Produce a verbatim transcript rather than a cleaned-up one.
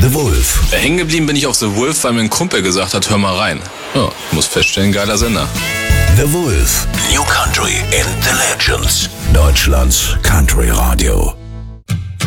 The Wolf. Hängen geblieben bin ich auf The Wolf, weil mir ein Kumpel gesagt hat, hör mal rein. Ja, ich muss feststellen, geiler Sender. The Wolf. New Country and the Legends. Deutschlands Country Radio.